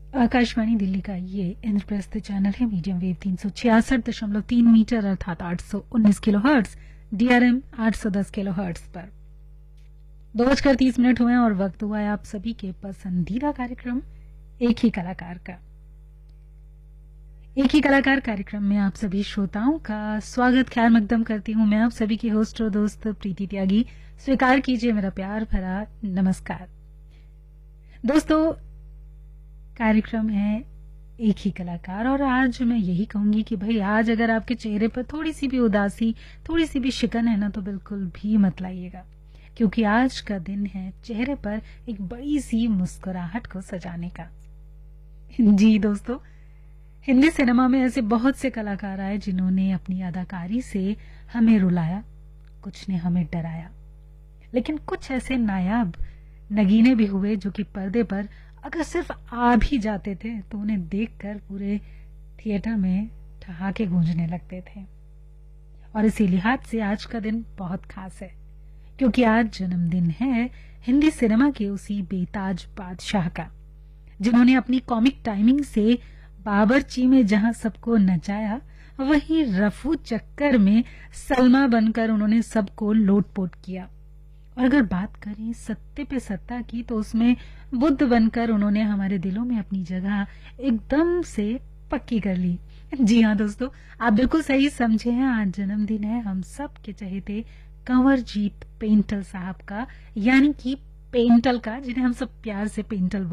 आकाशवाणी दिल्ली का ये इंद्रप्रस्थ चैनल है। मीडियम वेव 366.3 मीटर अर्थात 819 किलोहर्ट्ज, DRM 810 किलोहर्ट्ज पर 2:30 हुए और वक्त हुआ है आप सभी के पसंदीदा कार्यक्रम एक ही कलाकार का। एक ही कलाकार कार्यक्रम में आप सभी श्रोताओं का स्वागत ख्याल मकदम करती हूँ। मैं आप सभी की होस्ट और दोस्त प्रीति त्यागी। स्वीकार कीजिए मेरा प्यार भरा नमस्कार। दोस्तों, कार्यक्रम है एक ही कलाकार और आज मैं यही कहूंगी कि भाई आज अगर आपके चेहरे पर थोड़ी सी भी उदासी, थोड़ी सी भी शिकन है ना, तो बिल्कुल भी मत लाइएगा, क्योंकि आज का दिन है चेहरे पर एक बड़ी सी मुस्कुराहट को सजाने का। जी दोस्तों, हिंदी सिनेमा में ऐसे बहुत से कलाकार आए जिन्होंने अपनी अदाकारी से हमें रुलाया, कुछ ने हमें डराया, लेकिन कुछ ऐसे नायाब नगीने भी हुए जो कि पर्दे पर अगर सिर्फ आ भी जाते थे तो उन्हें देखकर पूरे थिएटर में ठहाके गूंजने लगते थे। और इसी लिहाज से आज का दिन बहुत खास है, क्योंकि आज जन्मदिन है हिंदी सिनेमा के उसी बेताज बादशाह का, जिन्होंने अपनी कॉमिक टाइमिंग से बाबरची में जहां सबको नचाया, वहीं रफू चक्कर में सलमा बनकर उन्होंने सबको लोटपोट किया। और अगर बात करें सत्ते पे सत्ता की, तो उसमें बुद्ध बनकर उन्होंने हमारे दिलों में अपनी जगह एकदम से पक्की कर ली। जी हाँ दोस्तों, आप बिल्कुल सही समझे हैं। आज जन्मदिन है हम सब के चहेते कंवरजीत पेंटल साहब का, यानी कि पेंटल का, जिन्हें हम सब प्यार से पेंटल